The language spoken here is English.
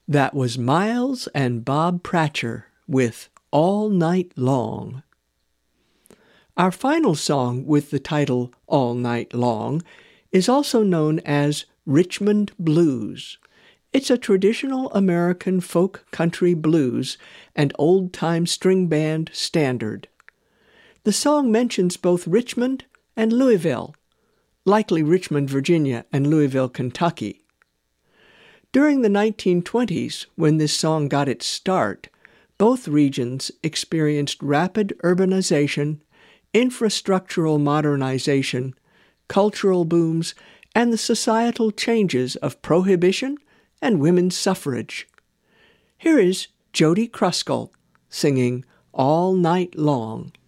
That was Miles and Bob Pratcher with All Night Long. Our final song with the title All Night Long is also known as Richmond Blues. It's a traditional American folk country blues and old-time string band standard. The song mentions both Richmond and Louisville, likely Richmond, Virginia, and Louisville, Kentucky. During the 1920s, when this song got its start, both regions experienced rapid urbanization, infrastructural modernization, cultural booms, and the societal changes of prohibition and women's suffrage. Here is Jody Kruskal singing All Night Long.